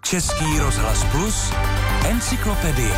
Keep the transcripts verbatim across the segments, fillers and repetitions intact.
Český rozhlas Plus, encyklopedie.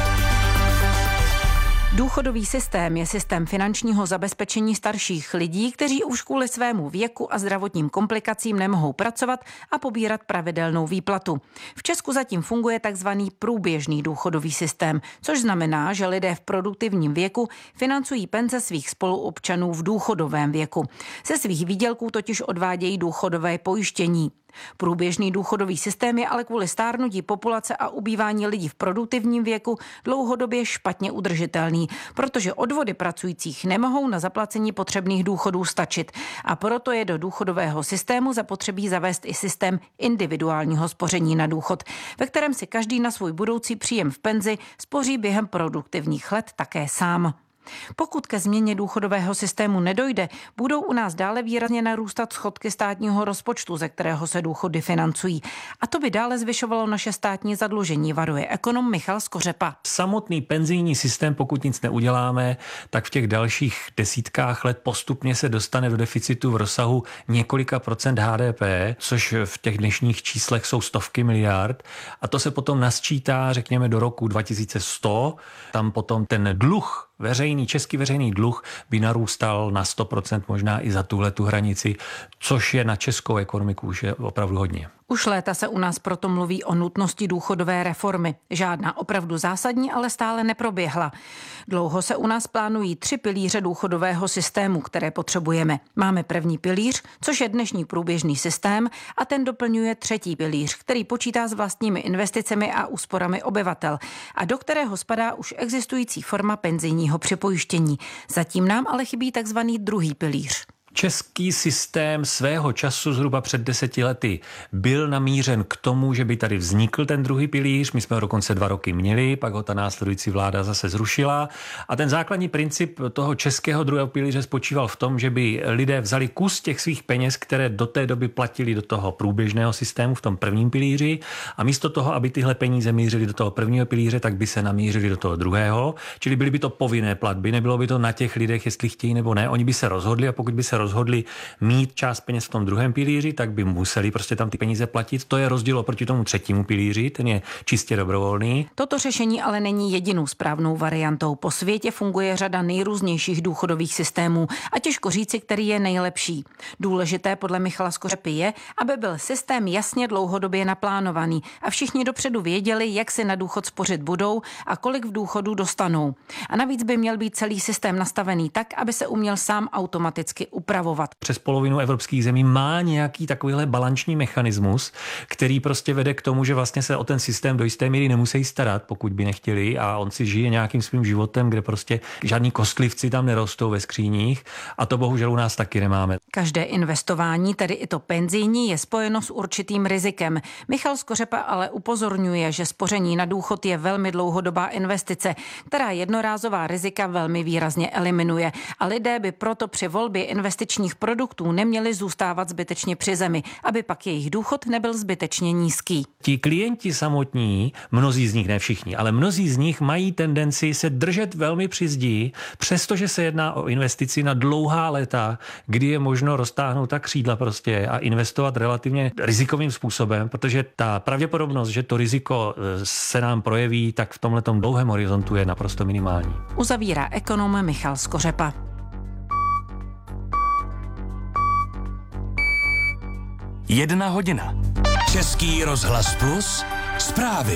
Důchodový systém je systém finančního zabezpečení starších lidí, kteří už kvůli svému věku a zdravotním komplikacím nemohou pracovat a pobírat pravidelnou výplatu. V Česku zatím funguje takzvaný průběžný důchodový systém, což znamená, že lidé v produktivním věku financují penze svých spoluobčanů v důchodovém věku. Ze svých výdělků totiž odvádějí důchodové pojištění. Průběžný důchodový systém je ale kvůli stárnutí populace a ubývání lidí v produktivním věku dlouhodobě špatně udržitelný, protože odvody pracujících nemohou na zaplacení potřebných důchodů stačit a proto je do důchodového systému zapotřebí zavést i systém individuálního spoření na důchod, ve kterém si každý na svůj budoucí příjem v penzi spoří během produktivních let také sám. Pokud ke změně důchodového systému nedojde, budou u nás dále výrazně narůstat schodky státního rozpočtu, ze kterého se důchody financují. A to by dále zvyšovalo naše státní zadlužení, varuje ekonom Michal Skořepa. Samotný penzijní systém, pokud nic neuděláme, tak v těch dalších desítkách let postupně se dostane do deficitu v rozsahu několika procent H D P, což v těch dnešních číslech jsou stovky miliard. A to se potom nasčítá, řekněme, do roku dva tisíce sto. Tam potom ten dluh veřejný, český veřejný dluh by narůstal na sto procent, možná i za tuhletu hranici, což je na českou ekonomiku už je opravdu hodně. Už léta se u nás proto mluví o nutnosti důchodové reformy. Žádná opravdu zásadní, ale stále neproběhla. Dlouho se u nás plánují tři pilíře důchodového systému, které potřebujeme. Máme první pilíř, což je dnešní průběžný systém, a ten doplňuje třetí pilíř, který počítá s vlastními investicemi a úsporami obyvatel a do kterého spadá už existující forma penzijního připojištění. Zatím nám ale chybí takzvaný druhý pilíř. Český systém svého času zhruba před deseti lety byl namířen k tomu, že by tady vznikl ten druhý pilíř. My jsme ho dokonce dva roky měli, pak ho ta následující vláda zase zrušila. A ten základní princip toho českého druhého pilíře spočíval v tom, že by lidé vzali kus těch svých peněz, které do té doby platili do toho průběžného systému v tom prvním pilíři, a místo toho, aby tyhle peníze mířily do toho prvního pilíře, tak by se namířili do toho druhého. Čili byly by to povinné platby, nebylo by to na těch lidech, jestli chtějí nebo ne. Oni by se rozhodli, a pokud by se rozhodli mít část peněz v tom druhém pilíři, tak by museli prostě tam ty peníze platit. To je rozdíl oproti tomu třetímu pilíři, ten je čistě dobrovolný. Toto řešení ale není jedinou správnou variantou. Po světě funguje řada nejrůznějších důchodových systémů a těžko říci, který je nejlepší. Důležité podle Michala Skořepy je, aby byl systém jasně dlouhodobě naplánovaný a všichni dopředu věděli, jak si na důchod spořit budou a kolik v důchodu dostanou. A navíc by měl být celý systém nastavený tak, aby se uměl sám automaticky upravovat. Přes polovinu evropských zemí má nějaký takovýhle balanční mechanismus, který prostě vede k tomu, že vlastně se o ten systém do jisté míry nemusí starat, pokud by nechtěli, a on si žije nějakým svým životem, kde prostě žádní kostlivci tam nerostou ve skříních, a to bohužel u nás taky nemáme. Každé investování, tedy i to penzijní, je spojeno s určitým rizikem. Michal Skořepa ale upozorňuje, že spoření na důchod je velmi dlouhodobá investice, která jednorázová rizika velmi výrazně eliminuje, a lidé by proto při volbě investičních produktů neměli zůstávat zbytečně při zemi, aby pak jejich důchod nebyl zbytečně nízký. Ti klienti samotní, mnozí z nich, ne všichni, ale mnozí z nich mají tendenci se držet velmi při zdi, přestože se jedná o investici na dlouhá léta, kdy je možno roztáhnout ta křídla prostě a investovat relativně rizikovým způsobem, protože ta pravděpodobnost, že to riziko se nám projeví, tak v tomhletom dlouhém horizontu je naprosto minimální. Uzavírá ekonom Michal Skořepa. Jedna hodina. Český rozhlas Plus, zprávy.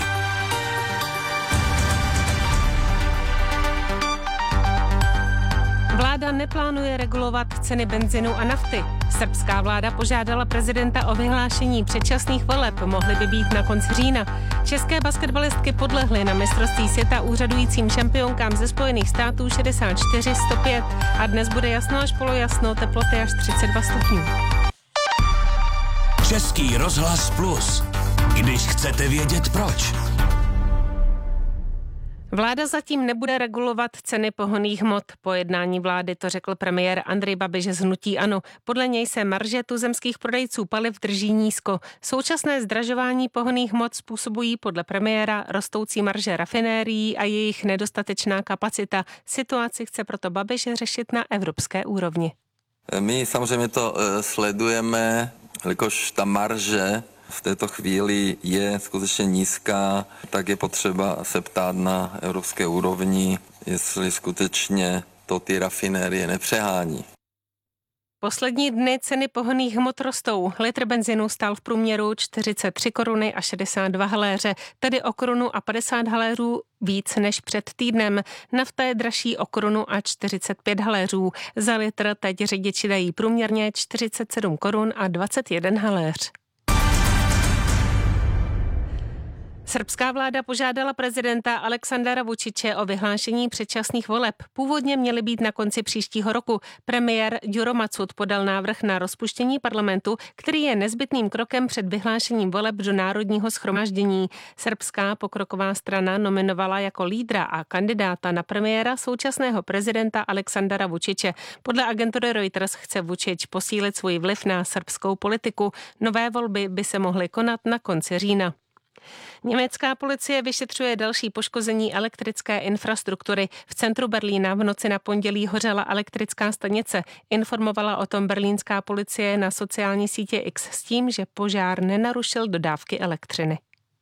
Vláda neplánuje regulovat ceny benzinu a nafty. Srbská vláda požádala prezidenta o vyhlášení předčasných voleb, mohly by být na konci října. České basketbalistky podlehly na mistrovství světa úřadujícím šampionkám ze Spojených států šedesát čtyři sto pět a dnes bude jasno až polojasno, teploty až třicet dva stupňů. Český rozhlas Plus. Když chcete vědět proč. Vláda zatím nebude regulovat ceny pohonných hmot. Po jednání vlády to řekl premiér Andrej Babiš z hnutí ANO. Podle něj se marže tuzemských prodejců paliv drží nízko. Současné zdražování pohonných hmot způsobují podle premiéra rostoucí marže rafinérií a jejich nedostatečná kapacita. Situaci chce proto Babiš řešit na evropské úrovni. My samozřejmě to sledujeme, jelikož ta marže v této chvíli je skutečně nízká, tak je potřeba se ptát na evropské úrovni, jestli skutečně to ty rafinérie nepřehání. Poslední dny ceny pohonných hmot rostou. Litr benzinu stál v průměru čtyřicet tři koruny a šedesát dva haléře, tedy o korunu a padesát haléřů víc než před týdnem. Nafta je dražší o korunu a čtyřicet pět haléřů. Za litr teď řidiči dají průměrně čtyřicet sedm korun a dvacet jeden haléř. Srbská vláda požádala prezidenta Aleksandara Vučiče o vyhlášení předčasných voleb. Původně měly být na konci příštího roku. Premiér Đuro Macud podal návrh na rozpuštění parlamentu, který je nezbytným krokem před vyhlášením voleb do Národního shromáždění. Srbská pokroková strana nominovala jako lídra a kandidáta na premiéra současného prezidenta Aleksandara Vučiče. Podle agentury Reuters chce Vučič posílit svůj vliv na srbskou politiku. Nové volby by se mohly konat na konci října. Německá policie vyšetřuje další poškození elektrické infrastruktury. V centru Berlína v noci na pondělí hořela elektrická stanice. Informovala o tom berlínská policie na sociální sítě X s tím, že požár nenarušil dodávky elektřiny.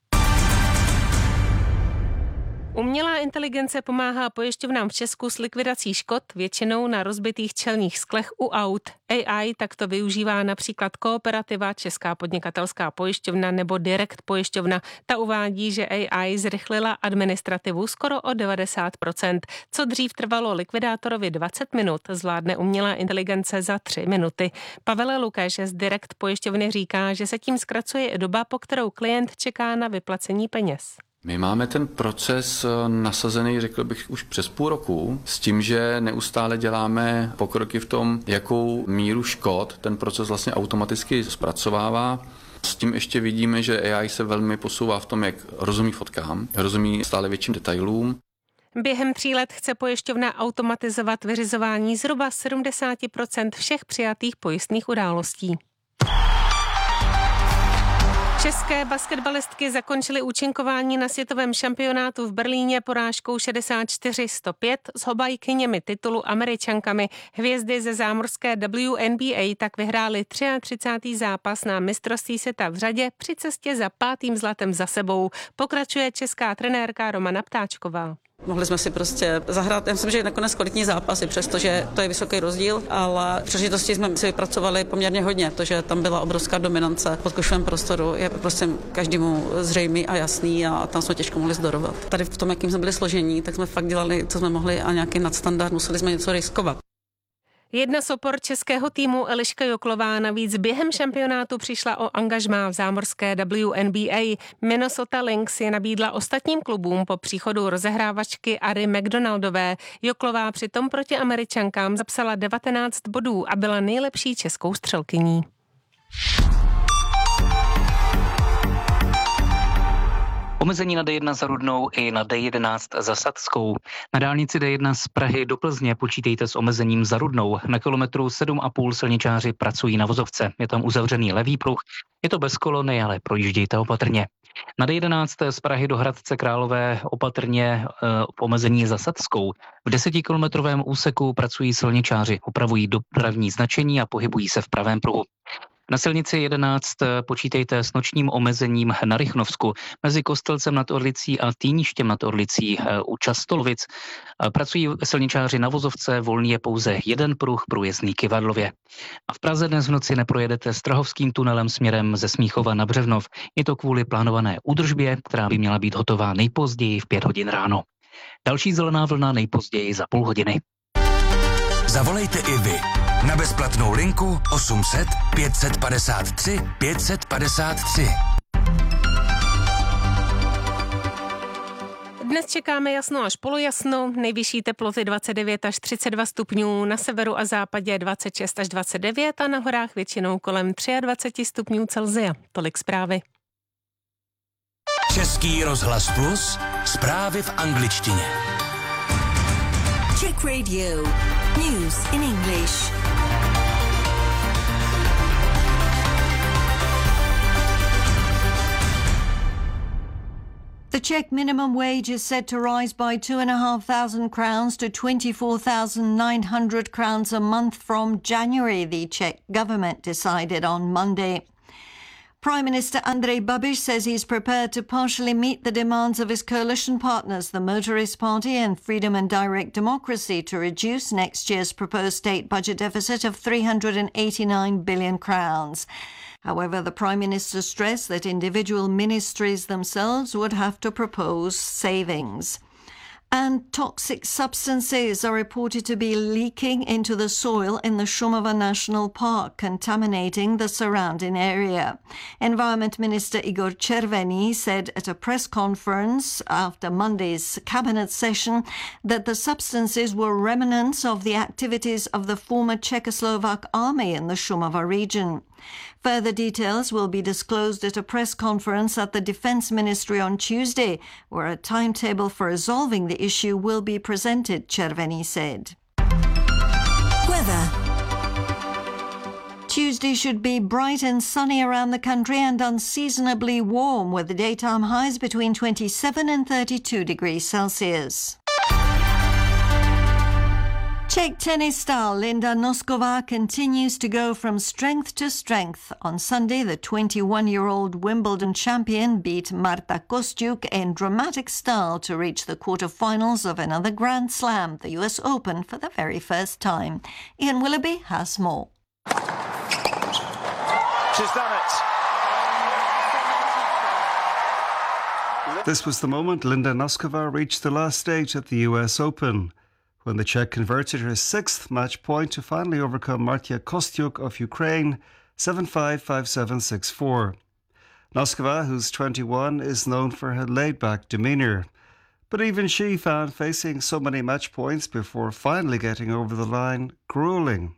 Umělá inteligence pomáhá pojišťovnám v Česku s likvidací škod, většinou na rozbitých čelních sklech u aut. A I takto využívá například Kooperativa, Česká podnikatelská pojišťovna nebo Direkt pojišťovna. Ta uvádí, že A I zrychlila administrativu skoro o devadesát procent. Co dřív trvalo likvidátorovi dvacet minut, zvládne umělá inteligence za tři minuty. Pavel Lukáš z Direkt pojišťovny říká, že se tím zkracuje i doba, po kterou klient čeká na vyplacení peněz. My máme ten proces nasazený, řekl bych, už přes půl roku, s tím, že neustále děláme pokroky v tom, jakou míru škod ten proces vlastně automaticky zpracovává. S tím ještě vidíme, že A I se velmi posouvá v tom, jak rozumí fotkám, rozumí stále větším detailům. Během tří let chce pojišťovna automatizovat vyřizování zhruba sedmdesát procent všech přijatých pojistných událostí. České basketbalistky zakončily účinkování na světovém šampionátu v Berlíně porážkou šedesát čtyři sto pět s obhájkyněmi titulu Američankami. Hvězdy ze zámořské W N B A tak vyhrály třicátý třetí zápas na mistrovství světa v řadě při cestě za pátým zlatem za sebou. Pokračuje česká trenérka Romana Ptáčková. Mohli jsme si prostě zahrát, já myslím, že nakonec kvalitní zápasy, přestože to je vysoký rozdíl, ale příležitosti jsme si vypracovali poměrně hodně, protože tam byla obrovská dominance pod košovém prostoru, je prostě každému zřejmý a jasný a tam jsme těžko mohli zdorovat. Tady v tom, jakým jsme byli složení, tak jsme fakt dělali, co jsme mohli a nějaký nadstandard, museli jsme něco riskovat. Jedna z opor českého týmu Eliška Joklová navíc během šampionátu přišla o angažmá v zámořské W N B A. Minnesota Lynx je nabídla ostatním klubům po příchodu rozehrávačky Ary McDonaldové. Joklová přitom proti Američankám zapsala devatenáct bodů a byla nejlepší českou střelkyní. Omezení na D jedna za Rudnou i na D jedenáct za Sadskou. Na dálnici D jedna z Prahy do Plzně počítejte s omezením za Rudnou. Na kilometru sedm a půl silničáři pracují na vozovce. Je tam uzavřený levý pruh. Je to bez kolony, ale projíždějte opatrně. Na D jedenáct z Prahy do Hradce Králové opatrně e, omezení za Sadskou. V desetikilometrovém úseku pracují silničáři, opravují dopravní značení a pohybují se v pravém pruhu. Na silnici jedenáct počítejte s nočním omezením na Rychnovsku mezi Kostelcem nad Orlicí a Týništěm nad Orlicí u Častolovic. Pracují silničáři na vozovce, volný je pouze jeden pruh průjezdný Kyvadlově. A v Praze dnes v noci neprojedete Strahovským tunelem směrem ze Smíchova na Břevnov. Je to kvůli plánované údržbě, která by měla být hotová nejpozději v pět hodin ráno. Další zelená vlna nejpozději za půl hodiny. Zavolejte i vy na bezplatnou linku osm set pět set padesát tři pět set padesát tři. Dnes čekáme jasno až polojasno, nejvyšší teploty dvacet devět až třicet dva stupňů, na severu a západě dvacet šest až dvacet devět a na horách většinou kolem dvacet tři stupňů Celsia. Tolik zprávy. Český rozhlas Plus, zprávy v angličtině. Czech Radio. News in English. The Czech minimum wage is set to rise by two and a half thousand crowns to twenty-four thousand nine hundred crowns a month from January, the Czech government decided on Monday. Prime Minister Andrej Babiš says he's prepared to partially meet the demands of his coalition partners, the Motorist Party and Freedom and Direct Democracy, to reduce next year's proposed state budget deficit of three hundred eighty-nine billion crowns. However, the Prime Minister stressed that individual ministries themselves would have to propose savings. And toxic substances are reported to be leaking into the soil in the Šumava National Park, contaminating the surrounding area. Environment Minister Igor Červený said at a press conference after Monday's cabinet session that the substances were remnants of the activities of the former Czechoslovak army in the Šumava region. Further details will be disclosed at a press conference at the Defence Ministry on Tuesday, where a timetable for resolving the issue will be presented, Červený said. Weather. Tuesday should be bright and sunny around the country and unseasonably warm, with the daytime highs between twenty-seven and thirty-two degrees Celsius. Czech tennis star Linda Nosková continues to go from strength to strength. On Sunday, the twenty-one-year-old Wimbledon champion beat Marta Kostyuk in dramatic style to reach the quarter-finals of another Grand Slam, the U S Open, for the very first time. Ian Willoughby has more. She's done it. This was the moment Linda Nosková reached the last stage at the U S Open, when the Czech converted her sixth match point to finally overcome Marta Kostyuk of Ukraine seven five, five seven, six four. Nosková, who's twenty-one, is known for her laid-back demeanour, but even she found facing so many match points before finally getting over the line grueling.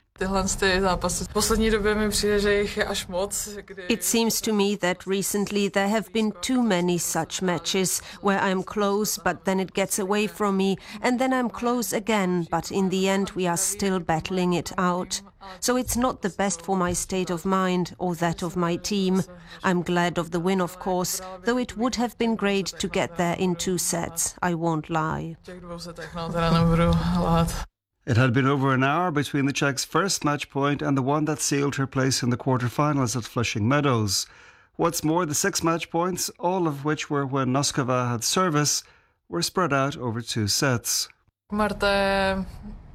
It seems to me that recently there have been too many such matches where I'm close but then it gets away from me and then I'm close again, but in the end we are still battling it out. So it's not the best for my state of mind or that of my team. I'm glad of the win, of course, though it would have been great to get there in two sets, I won't lie. It had been over an hour between the Czech's first match point and the one that sealed her place in the quarter-finals at Flushing Meadows. What's more, the six match points, all of which were when Nosková had service, were spread out over two sets. Marta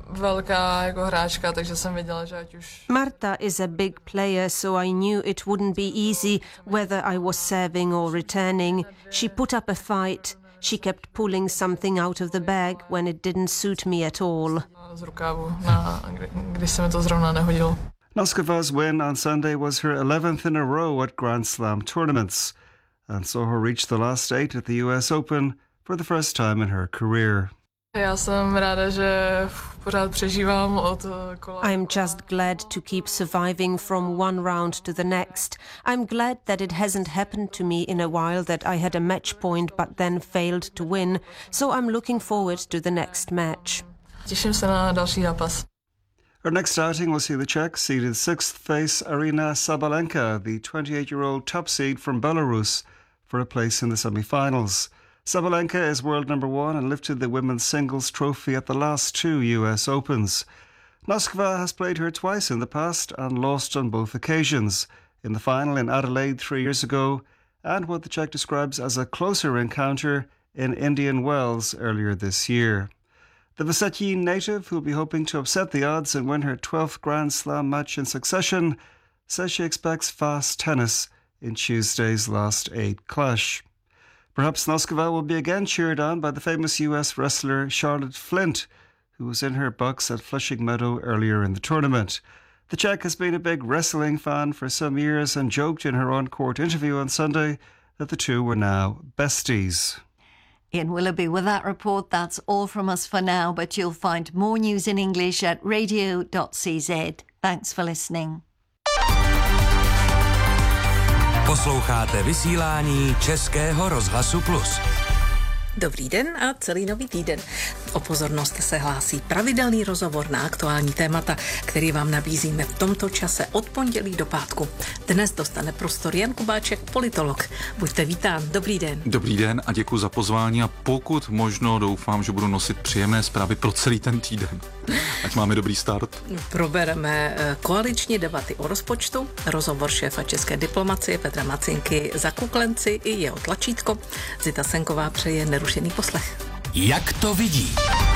is a big player, so I knew it wouldn't be easy whether I was serving or returning. She put up a fight. She kept pulling something out of the bag when it didn't suit me at all. Nosková's win on Sunday was her eleventh in a row at Grand Slam tournaments and saw her reach the last eight at the U S Open for the first time in her career. I'm just glad to keep surviving from one round to the next. I'm glad that it hasn't happened to me in a while that I had a match point but then failed to win, so I'm looking forward to the next match. Her next outing will see the Czech seeded sixth face Aryna Sabalenka, the twenty-eight-year-old top seed from Belarus, for a place in the semi-finals. Sabalenka is world number one and lifted the women's singles trophy at the last two U S Opens. Nosková has played her twice in the past and lost on both occasions, in the final in Adelaide three years ago and what the Czech describes as a closer encounter in Indian Wells earlier this year. The Vsetín native, who will be hoping to upset the odds and win her twelfth Grand Slam match in succession, says she expects fast tennis in Tuesday's last eight clash. Perhaps Nosková will be again cheered on by the famous U S wrestler Charlotte Flint, who was in her box at Flushing Meadow earlier in the tournament. The Czech has been a big wrestling fan for some years and joked in her on-court interview on Sunday that the two were now besties. Ian Willoughby with that report. That's all from us for now, but you'll find more news in English at radio dot c z. Thanks for listening. Posloucháte vysílání Českého rozhlasu Plus. Dobrý den a celý nový týden. O pozornost se hlásí pravidelný rozhovor na aktuální témata, který vám nabízíme v tomto čase od pondělí do pátku. Dnes dostane prostor Jan Kubáček, politolog. Buďte vítán, dobrý den. Dobrý den a děkuji za pozvání a pokud možno doufám, že budu nosit příjemné zprávy pro celý ten týden. Ať máme dobrý start. Probereme koaliční debaty o rozpočtu, rozhovor šéfa české diplomacie Petra Macinky za kuklenci i jeho tlačítko. Zita Senková přeje nerušený poslech. Jak to vidí?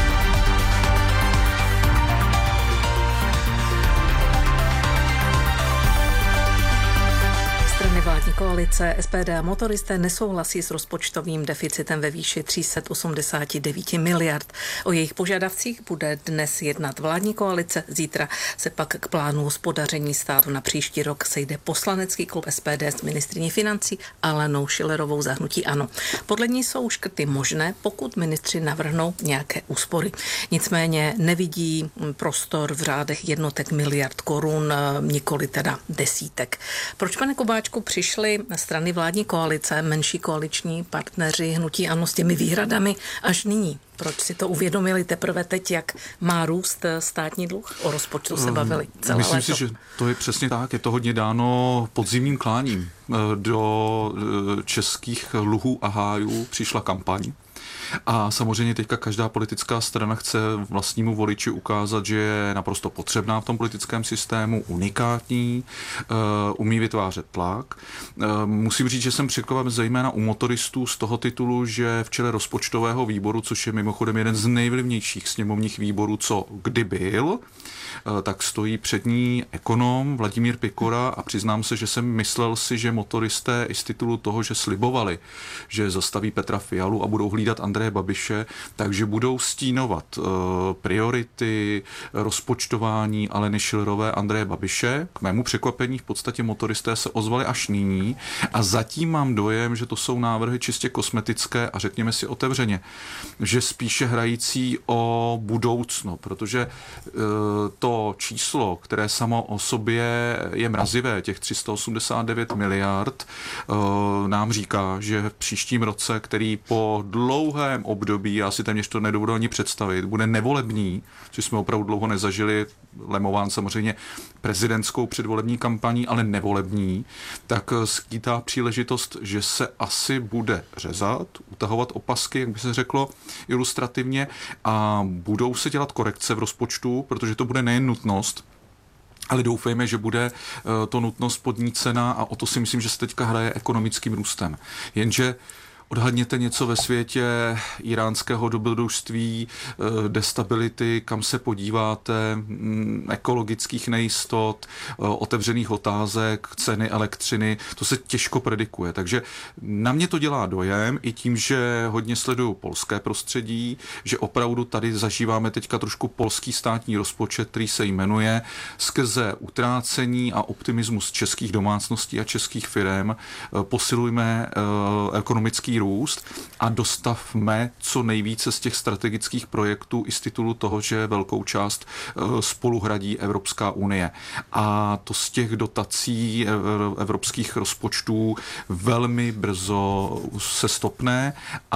Vládní koalice S P D a motoristé nesouhlasí s rozpočtovým deficitem ve výši tři sta osmdesát devět miliard. O jejich požadavcích bude dnes jednat vládní koalice. Zítra se pak k plánu hospodaření státu na příští rok sejde poslanecký klub S P D s ministryní financí Alenou Schillerovou za hnutí ANO. Podle ní jsou škrty možné, pokud ministři navrhnou nějaké úspory. Nicméně nevidí prostor v řádech jednotek miliard korun, nikoli teda desítek. Proč, pane Kubáčku, přišly strany vládní koalice, menší koaliční partneři hnutí ANO s těmi výhradami až nyní? Proč si to uvědomili teprve teď, jak má růst státní dluh? O rozpočtu se bavili celé Myslím léto. si, že to je přesně tak. Je to hodně dáno podzimním kláním. Do českých luhů a hájů přišla kampaň. A samozřejmě teďka každá politická strana chce vlastnímu voliči ukázat, že je naprosto potřebná v tom politickém systému, unikátní, umí vytvářet tlak. Musím říct, že jsem překvapen zejména u motoristů z toho titulu, že v čele rozpočtového výboru, což je mimochodem jeden z nejvlivnějších sněmovních výborů, co kdy byl, tak stojí před ní ekonom Vladimír Pikora a přiznám se, že jsem myslel si, že motoristé i z titulu toho, že slibovali, že zastaví Petra Fialu a budou hlídat Andreje Babiše, takže budou stínovat uh, priority, rozpočtování Aleny Schillerové, Andreje Babiše. K mému překvapení v podstatě motoristé se ozvali až nyní a zatím mám dojem, že to jsou návrhy čistě kosmetické a řekněme si otevřeně, že spíše hrající o budoucno, protože uh, to číslo, které samo o sobě je mrazivé, těch tři sta osmdesát devět miliard, nám říká, že v příštím roce, který po dlouhém období, já si téměř to nedovedu ani představit, bude nevolební, což jsme opravdu dlouho nezažili, lemován samozřejmě prezidentskou předvolební kampaní, ale nevolební, tak skýtá příležitost, že se asi bude řezat, utahovat opasky, jak by se řeklo ilustrativně, a budou se dělat korekce v rozpočtu, protože to bude nejen nutnost, ale doufejme, že bude to nutnost podnícena a o to si myslím, že se teďka hraje ekonomickým růstem. Jenže odhadněte něco ve světě iránského dobrodružství, destability, kam se podíváte, ekologických nejistot, otevřených otázek, ceny elektřiny, to se těžko predikuje. Takže na mě to dělá dojem i tím, že hodně sleduju polské prostředí, že opravdu tady zažíváme teďka trošku polský státní rozpočet, který se jmenuje skrze utrácení a optimismus českých domácností a českých firem posilujme ekonomický růst a dostavme co nejvíce z těch strategických projektů i z titulu toho, že velkou část spolu hradí Evropská unie. A to z těch dotací evropských rozpočtů velmi brzo se stopne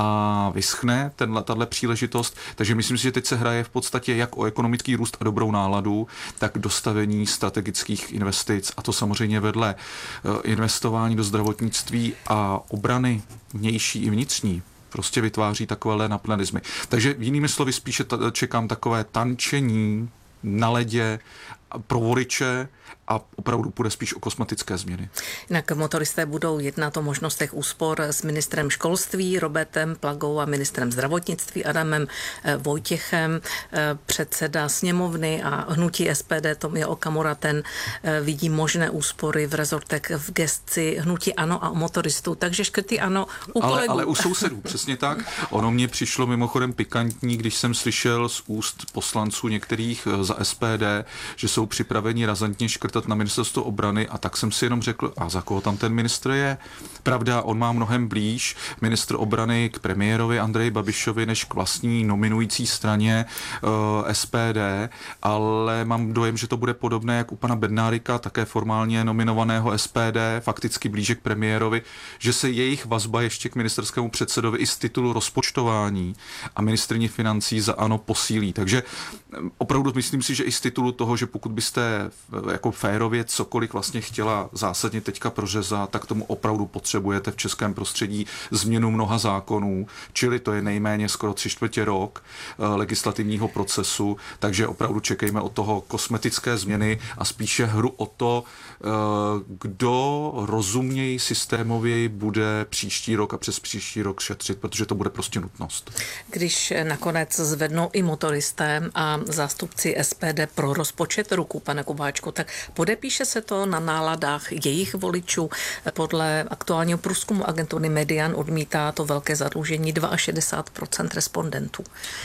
a vyschne tato příležitost. Takže myslím si, že teď se hraje v podstatě jak o ekonomický růst a dobrou náladu, tak dostavení strategických investic a to samozřejmě vedle investování do zdravotnictví a obrany vnější i vnitřní prostě vytváří takovéhle napnalizmy. Takže jinými slovy spíše t- čekám takové tančení na ledě pro voliče a opravdu půjde spíš o kosmetické změny. Jinak motoristé budou jednat o možnostech úspor s ministrem školství Robertem Plagou a ministrem zdravotnictví Adamem Vojtěchem. Předseda sněmovny a hnutí S P D Tomio Okamura, ten vidí možné úspory v rezortech v gesci hnutí ANO a motoristů. Takže škrty ANO u ale, kolegů. Ale u sousedů, přesně tak. Ono mně přišlo mimochodem pikantní, když jsem slyšel z úst poslanců některých za S P D, že jsou jsou připraveni razantně škrtat na ministerstvo obrany a tak jsem si jenom řekl, a za koho tam ten ministr je? Pravda, on má mnohem blíž ministr obrany k premiérovi Andreji Babišovi než k vlastní nominující straně uh, S P D, ale mám dojem, že to bude podobné jak u pana Bednárika, také formálně nominovaného S P D, fakticky blíže k premiérovi, že se jejich vazba ještě k ministerskému předsedovi i z titulu rozpočtování a ministryni financí za ANO posílí. Takže opravdu myslím si, že i z titulu toho, že pokud byste jako férově cokoliv vlastně chtěla zásadně teďka prořezat, tak tomu opravdu potřebujete v českém prostředí změnu mnoha zákonů, čili to je nejméně skoro tři čtvrtě rok legislativního procesu, takže opravdu čekejme od toho kosmetické změny a spíše hru o to, kdo rozumněji, systémověji bude příští rok a přes příští rok šetřit, protože to bude prostě nutnost. Když nakonec zvednou i motoristé a zástupci S P D pro rozpočet ruku, pane Kubáčku, tak podepíše se to na náladách jejich voličů. Podle aktuálního průzkumu agentury Median odmítá to velké zadlužení šedesát dva procent respondentů.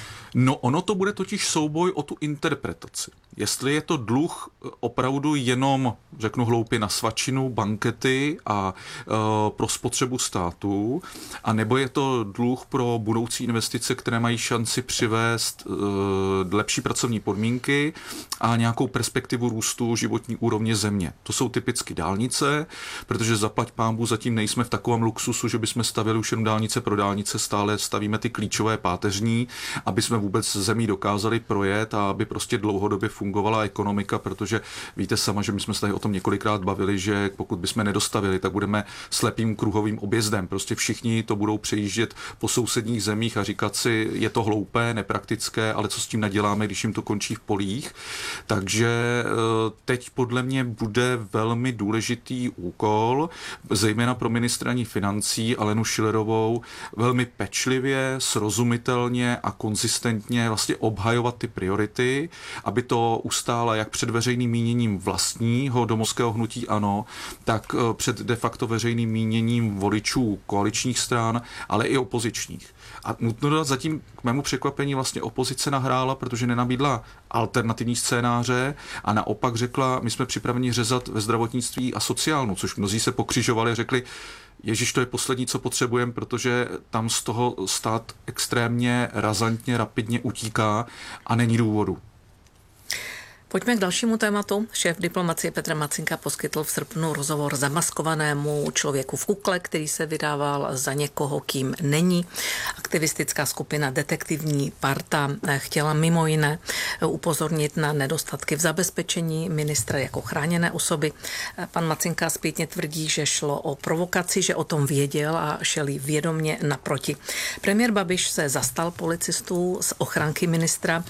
No ono to bude totiž souboj o tu interpretaci. Jestli je to dluh opravdu jenom, řeknu hloupě, na svačinu, bankety a e, pro spotřebu státu, a nebo je to dluh pro budoucí investice, které mají šanci přivést e, lepší pracovní podmínky a nějakou perspektivu růstu životní úrovně země. To jsou typicky dálnice, protože zaplať pánbůh zatím nejsme v takovém luxusu, že bychom stavili už jen dálnice pro dálnice, stále stavíme ty klíčové páteřní, aby jsme vůbec zemí dokázali projet a aby prostě dlouhodobě fungovala ekonomika, protože víte sama, že my jsme se tady o tom několikrát bavili, že pokud bychom nedostavili, tak budeme slepým kruhovým objezdem. Prostě všichni to budou přejíždět po sousedních zemích a říkat si, je to hloupé, nepraktické, ale co s tím naděláme, když jim to končí v polích. Takže teď podle mě bude velmi důležitý úkol, zejména pro ministryni financí Alenu Schillerovou, velmi pečlivě, srozumitelně a konzistentně vlastně obhajovat ty priority, aby to ustála jak před veřejným míněním vlastního domovského hnutí ANO, tak před de facto veřejným míněním voličů koaličních stran, ale i opozičních. A nutno dodat, zatím k mému překvapení vlastně opozice nahrála, protože nenabídla alternativní scénáře a naopak řekla, my jsme připraveni řezat ve zdravotnictví a sociálnu, což mnozí se pokřižovali a řekli, Ježíš, to je poslední, co potřebujeme, protože tam z toho stát extrémně, razantně, rapidně utíká a není důvodu. Pojďme k dalšímu tématu. Šéf diplomacie Petr Macinka poskytl v srpnu rozhovor zamaskovanému člověku v kukle, který se vydával za někoho, kým není. Aktivistická skupina Detektivní parta chtěla mimo jiné upozornit na nedostatky v zabezpečení ministra jako chráněné osoby. Pan Macinka zpětně tvrdí, že šlo o provokaci, že o tom věděl a šel jí vědomě naproti. Premiér Babiš se zastal policistů z ochranky ministra.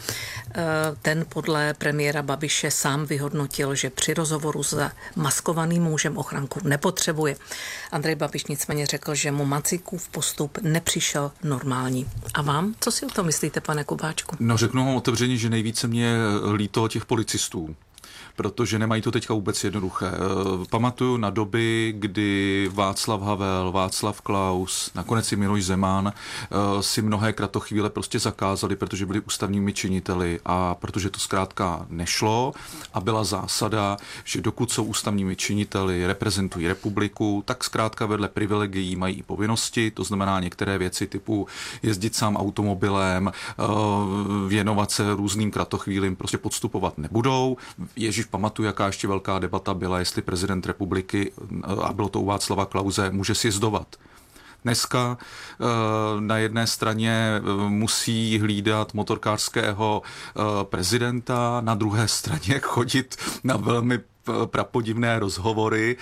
Ten podle premiéra Babiše sám vyhodnotil, že při rozhovoru s maskovaným mužem ochranku nepotřebuje. Andrej Babiš nicméně řekl, že mu Macikův postup nepřišel normální. A vám? Co si o tom myslíte, pane Kubáčku? No, řeknu vám otevřeně, že nejvíce mě líto těch policistů, protože nemají to teďka vůbec jednoduché. Pamatuju na doby, kdy Václav Havel, Václav Klaus, nakonec i Miloš Zeman si mnohé kratochvíle prostě zakázali, protože byli ústavními činiteli a protože to zkrátka nešlo a byla zásada, že dokud jsou ústavními činiteli, reprezentují republiku, tak zkrátka vedle privilegií mají i povinnosti, to znamená některé věci typu jezdit sám automobilem, věnovat se různým kratochvílim, prostě podstupovat nebudou. Ježíš, pamatuju, jaká ještě velká debata byla, jestli prezident republiky, a bylo to u Václava Klause, může sjezdovat. Dneska na jedné straně musí hlídat motorkářského prezidenta, na druhé straně chodit na velmi prapodivné rozhovory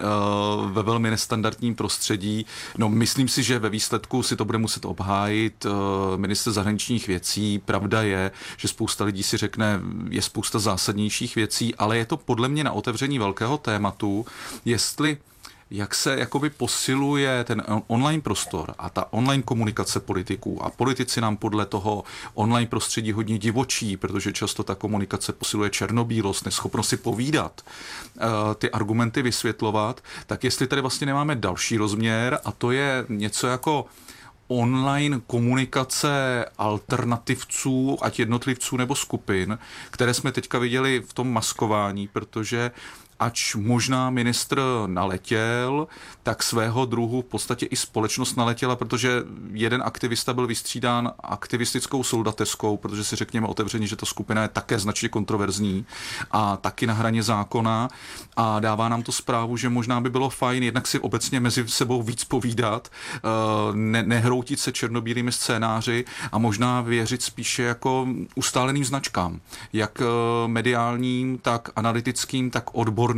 ve velmi nestandardním prostředí. No, myslím si, že ve výsledku si to bude muset obhájit ministr zahraničních věcí. Pravda je, že spousta lidí si řekne, je spousta zásadnějších věcí, ale je to podle mě na otevření velkého tématu, jestli jak se jakoby posiluje ten online prostor a ta online komunikace politiků a politici nám podle toho online prostředí hodně divočí, protože často ta komunikace posiluje černobílost, neschopnost si povídat, ty argumenty vysvětlovat, tak jestli tady vlastně nemáme další rozměr a to je něco jako online komunikace alternativců, ať jednotlivců nebo skupin, které jsme teďka viděli v tom maskování, protože ač možná ministr naletěl, tak svého druhu v podstatě i společnost naletěla, protože jeden aktivista byl vystřídán aktivistickou soldateskou, protože si řekněme otevřeně, že ta skupina je také značně kontroverzní a taky na hraně zákona a dává nám to zprávu, že možná by bylo fajn jednak si obecně mezi sebou víc povídat, ne, nehroutit se černobílými scénáři a možná věřit spíše jako ustáleným značkám, jak mediálním, tak analytickým, tak odborným,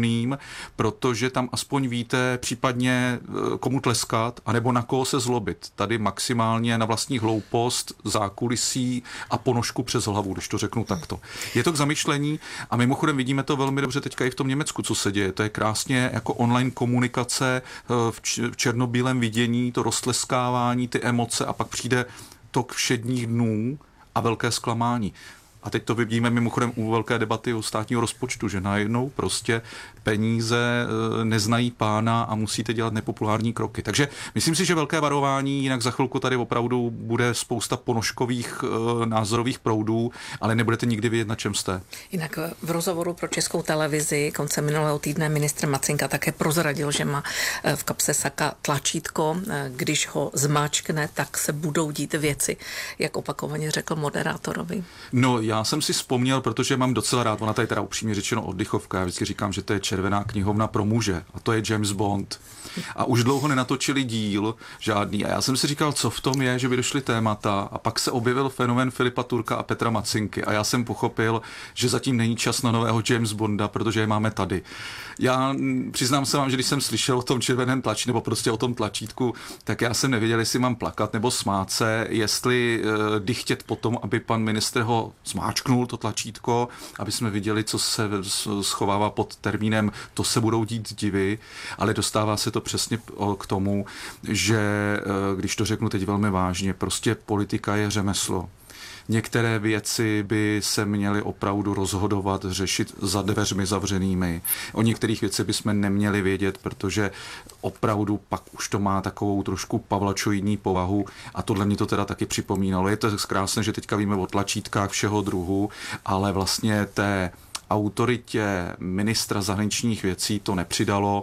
protože tam aspoň víte případně komu tleskat, anebo na koho se zlobit. Tady maximálně na vlastní hloupost, zákulisí a ponožku přes hlavu, když to řeknu takto. Je to k zamyšlení a mimochodem vidíme to velmi dobře teďka i v tom Německu, co se děje. To je krásně jako online komunikace v černobílém vidění, to roztleskávání, ty emoce a pak přijde tok všedních dnů a velké zklamání. A teď to vidíme mimochodem u velké debaty o státního rozpočtu, že najednou prostě peníze neznají pána a musíte dělat nepopulární kroky. Takže myslím si, že velké varování, jinak za chvilku tady opravdu bude spousta ponožkových názorových proudů, ale nebudete nikdy vědět, na čem jste. Jinak v rozhovoru pro Českou televizi koncem minulého týdne ministr Macinka také prozradil, že má v kapse saka tlačítko, když ho zmáčkne, tak se budou dít věci, jak opakovaně řekl moderátorovi. No, já jsem si vzpomněl, protože mám docela rád, ona tady teda upřímně řečeno oddychovka, já vždycky říkám, že to je červená knihovna pro muže a to je James Bond. A už dlouho nenatočili díl žádný a já jsem si říkal, co v tom je, že by došly témata a pak se objevil fenomén Filipa Turka a Petra Macinky a já jsem pochopil, že zatím není čas na nového James Bonda, protože je máme tady. Já přiznám se vám, že když jsem slyšel o tom červeném tlačí nebo prostě o tom tlačítku, tak já jsem nevěděl, jestli mám plakat nebo smát se, jestli uh, dychtět potom, aby pan ministr ho zmáčknul to tlačítko, aby jsme viděli, co se schovává pod termínem to se budou dít divy, ale dostává se to přesně k tomu, že když to řeknu teď velmi vážně, prostě politika je řemeslo. Některé věci by se měly opravdu rozhodovat, řešit za dveřmi zavřenými. O některých věcech bychom neměli vědět, protože opravdu pak už to má takovou trošku pavlačoidní povahu a tohle mě to teda taky připomínalo. Je to krásné, že teďka víme o tlačítkách všeho druhu, ale vlastně té autoritě ministra zahraničních věcí to nepřidalo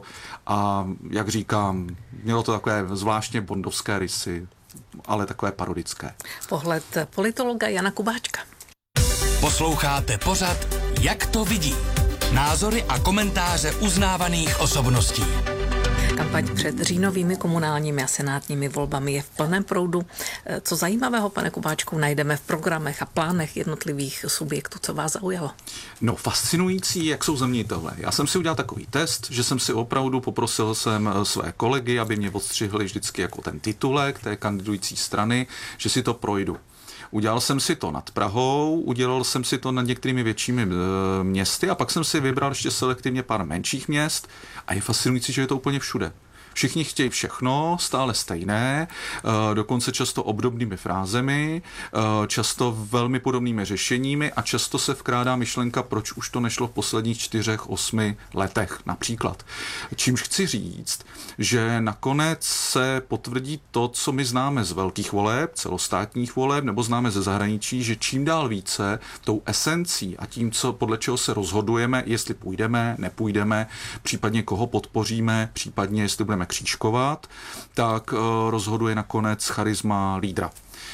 a jak říkám, mělo to takové zvláštně bondovské rysy, ale takové parodické. Pohled politologa Jana Kubáčka. Posloucháte pořad Jak to vidí? Názory a komentáře uznávaných osobností. Kampaň před říjnovými komunálními a senátními volbami je v plném proudu. Co zajímavého, pane Kubáčku, najdeme v programech a plánech jednotlivých subjektů, co vás zaujalo? No, fascinující, jak jsou zeměnitelé. Já jsem si udělal takový test, že jsem si opravdu poprosil jsem své kolegy, aby mě odstřihli vždycky jako ten titulek té kandidující strany, že si to projdu. Udělal jsem si to nad Prahou, udělal jsem si to nad některými většími e, městy a pak jsem si vybral ještě selektivně pár menších měst a je fascinující, že je to úplně všude. Všichni chtějí všechno, stále stejné, dokonce často obdobnými frázemi, často velmi podobnými řešeními a často se vkrádá myšlenka, proč už to nešlo v posledních čtyřech, osmi letech například. Čímž chci říct, že nakonec se potvrdí to, co my známe z velkých voleb, celostátních voleb, nebo známe ze zahraničí, že čím dál více tou esencí a tím, co podle čeho se rozhodujeme, jestli půjdeme, nepůjdeme, případně koho podpoříme, případně jestli budeme křížkovat, tak rozhoduje nakonec charisma lídra.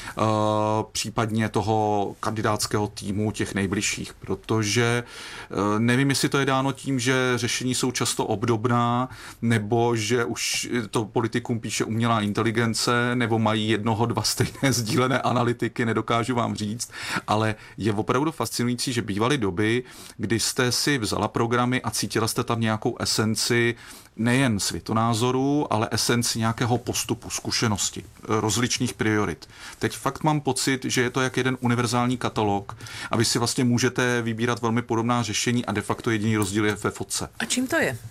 Případně toho kandidátského týmu těch nejbližších, protože nevím, jestli to je dáno tím, že řešení jsou často obdobná, nebo že už to politikům píše umělá inteligence, nebo mají jednoho, dva stejné sdílené analytiky, nedokážu vám říct, ale je opravdu fascinující, že bývaly doby, kdy jste si vzala programy a cítila jste tam nějakou esenci nejen světonázoru, ale esenci nějakého postupu, zkušenosti, rozličných priorit. Teď fakt mám pocit, že je to jak jeden univerzální katalog a vy si vlastně můžete vybírat velmi podobná řešení a de facto jediný rozdíl je ve fotce. A čím to je?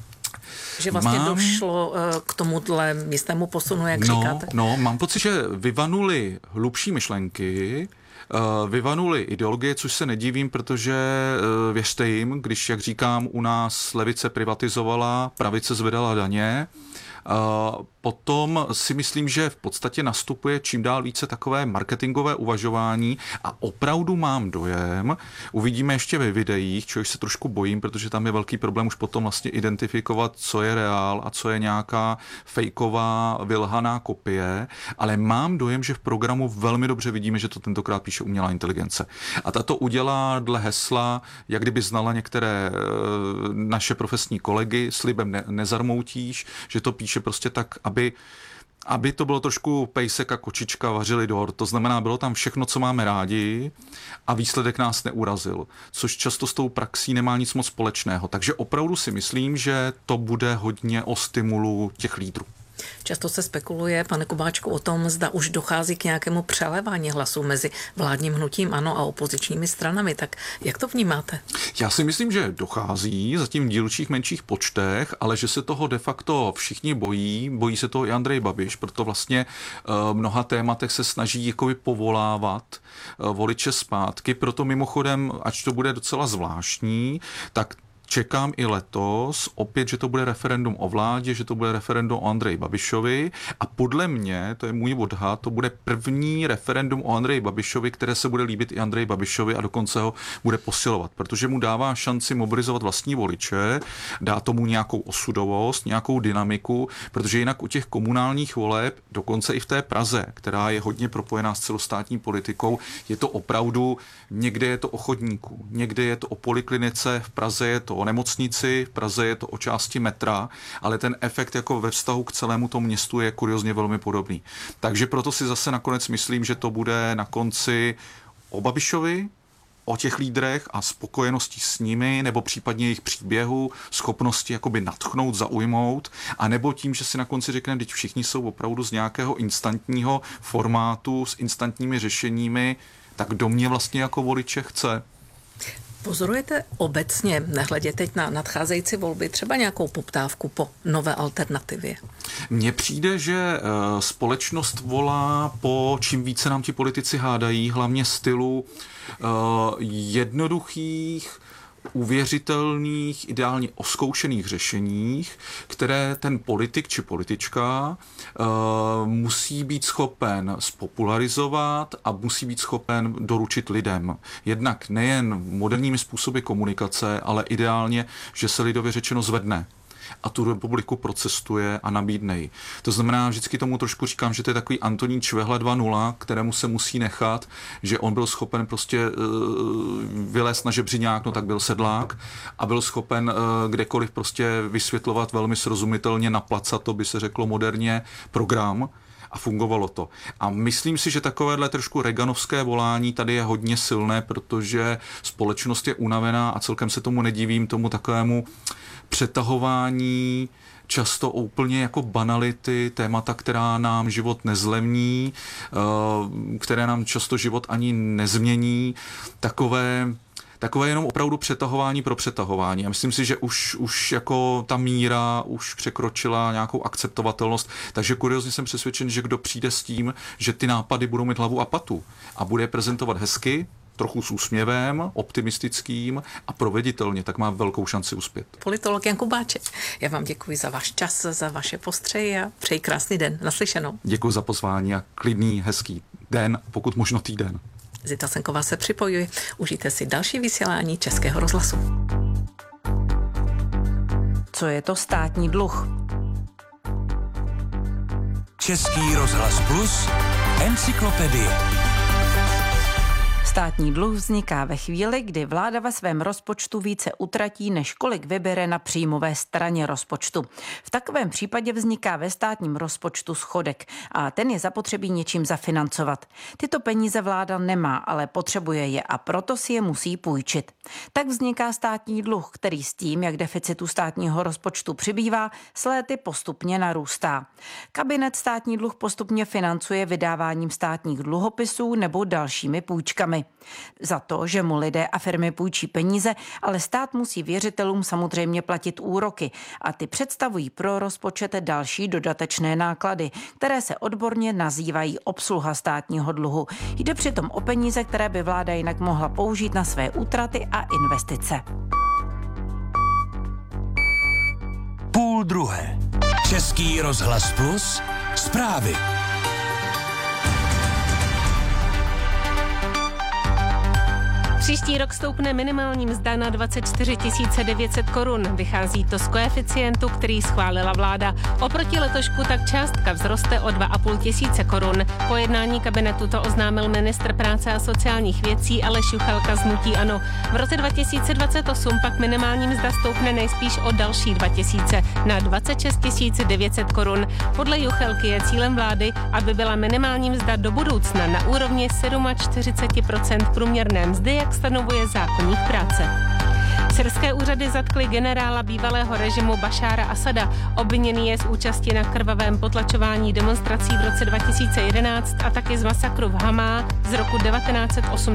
Že vlastně mám... došlo k tomuhle místnému posunu, jak no, říkáte? No, mám pocit, že vyvanuly hlubší myšlenky, vyvanuli ideologie, což se nedivím, protože věřte jim, když, jak říkám, u nás levice privatizovala, pravice zvedala daně, potom si myslím, že v podstatě nastupuje čím dál více takové marketingové uvažování a opravdu mám dojem, uvidíme ještě ve videích, čehož se trošku bojím, protože tam je velký problém už potom vlastně identifikovat, co je reál a co je nějaká fejková, vylhaná kopie, ale mám dojem, že v programu velmi dobře vidíme, že to tentokrát píše umělá inteligence. A tato udělá dle hesla, jak kdyby znala některé naše profesní kolegy, slibem ne- nezarmoutíš, že to píše prostě tak, aby aby to bylo trošku pejsek a kočička vařili dort. To znamená, bylo tam všechno, co máme rádi a výsledek nás neurazil, což často s tou praxí nemá nic moc společného. Takže opravdu si myslím, že to bude hodně o stimulu těch lídrů. Často se spekuluje, pane Kubáčku, o tom, zda už dochází k nějakému přelévání hlasů mezi vládním hnutím ANO a opozičními stranami. Tak jak to vnímáte? Já si myslím, že dochází zatím v dílčích menších počtech, ale že se toho de facto všichni bojí. Bojí se toho i Andrej Babiš, proto vlastně v mnoha tématech se snaží jakoby povolávat voliče zpátky. Proto mimochodem, ač to bude docela zvláštní, tak čekám i letos opět, že to bude referendum o vládě, že to bude referendum o Andreji Babišovi a podle mě, to je můj odhad, to bude první referendum o Andreji Babišovi, které se bude líbit i Andreji Babišovi a dokonce ho bude posilovat, protože mu dává šanci mobilizovat vlastní voliče, dá tomu nějakou osudovost, nějakou dynamiku, protože jinak u těch komunálních voleb, dokonce i v té Praze, která je hodně propojená s celostátní politikou, je to opravdu, někde je to o chodníku, někde je to o poliklinice, v Praze je to o nemocnici, v Praze je to o části metra, ale ten efekt jako ve vztahu k celému tomu městu je kuriozně velmi podobný. Takže proto si zase nakonec myslím, že to bude na konci o Babišovi, o těch lídrech a spokojenosti s nimi, nebo případně jejich příběhu, schopnosti jakoby nadchnout, zaujmout, a nebo tím, že si na konci řekneme, teď všichni jsou opravdu z nějakého instantního formátu, s instantními řešeními, tak kdo mě vlastně jako voliče chce. Pozorujete obecně, nehledě teď na nadcházející volby, třeba nějakou poptávku po nové alternativě? Mně přijde, že společnost volá po čím více nám ti politici hádají, hlavně stylu jednoduchých, uvěřitelných, ideálně oskoušených řešeních, které ten politik či politička uh, musí být schopen spopularizovat a musí být schopen doručit lidem. Jednak nejen moderními způsoby komunikace, ale ideálně, že se lidově řečeno zvedne a tu republiku procestuje a nabídne ji. To znamená, vždycky tomu trošku říkám, že to je takový Antonín Čvehla dva nula, kterému se musí nechat, že on byl schopen prostě uh, vylézt na žebřiňák, no tak byl sedlák, a byl schopen uh, kdekoliv prostě vysvětlovat velmi srozumitelně, naplacat, to by se řeklo moderně, program, a fungovalo to. A myslím si, že takovéhle trošku reganovské volání tady je hodně silné, protože společnost je unavená a celkem se tomu nedivím, tomu takovému přetahování, často úplně jako banality, témata, která nám život nezlevní, které nám často život ani nezmění, takové Takové jenom opravdu přetahování pro přetahování. A myslím si, že už, už jako ta míra už překročila nějakou akceptovatelnost. Takže kuriozně jsem přesvědčen, že kdo přijde s tím, že ty nápady budou mít hlavu a patu a bude je prezentovat hezky, trochu s úsměvem, optimistickým a proveditelně, tak má velkou šanci uspět. Politolog Jan Kubáček, já vám děkuji za váš čas, za vaše postřeji a přeji krásný den. Naslyšenou. Děkuji za pozvání a klidný, hezký den, pokud možno týden. Zita Senková se připojuje. Užijte si další vysílání Českého rozhlasu. Co je to státní dluh? Český rozhlas Plus, encyklopedie. Státní dluh vzniká ve chvíli, kdy vláda ve svém rozpočtu více utratí, než kolik vybere na příjmové straně rozpočtu. V takovém případě vzniká ve státním rozpočtu schodek a ten je zapotřebí něčím zafinancovat. Tyto peníze vláda nemá, ale potřebuje je a proto si je musí půjčit. Tak vzniká státní dluh, který s tím, jak deficitu státního rozpočtu přibývá, s léty postupně narůstá. Kabinet státní dluh postupně financuje vydáváním státních dluhopisů nebo dalšími půjčkami. Za to, že mu lidé a firmy půjčí peníze, ale stát musí věřitelům samozřejmě platit úroky a ty představují pro rozpočet další dodatečné náklady, které se odborně nazývají obsluha státního dluhu. Jde přitom o peníze, které by vláda jinak mohla použít na své útraty a investice. Půl druhé. Český rozhlas Plus, zprávy. Příští rok stoupne minimální mzda na dvacet čtyři tisíc devět set korun. Vychází to z koeficientu, který schválila vláda. Oproti letošku tak částka vzroste o dva a půl tisíce korun. Po jednání kabinetu to oznámil ministr práce a sociálních věcí Aleš Juchelka z hnutí ANO. V roce dva tisíce dvacet osm pak minimální mzda stoupne nejspíš o další dva tisíce na dvacet šest tisíc devět set korun. Podle Juchelky je cílem vlády, aby byla minimální mzda do budoucna na úrovni čtyřicet sedm procent průměrné mzdy, jak stanovuje zákoník práce. Syrské úřady zatkly generála bývalého režimu Bašára Asada. Obviněný je z účasti na krvavém potlačování demonstrací v roce dva tisíce jedenáct a taky z masakru v Hamá z roku devatenáct set osmdesát.